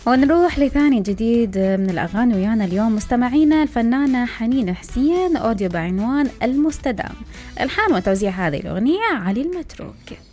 ونروح لثاني جديد من الأغاني ويانا اليوم مستمعينا الفنانة حنين حسين، أوديو بعنوان المستدام. الحان وتوزيع هذه الأغنية علي المتروك.